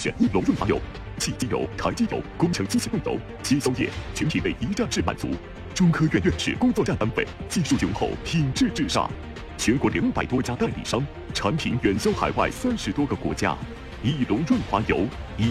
选翼龙润滑油。汽机油、台机油、工程机械用油、机销业群体为一站式满足。中科院院士工作站单位，技术雄厚，品质至上。全国200多家代理商，产品远销海外30多个国家。翼龙润滑油。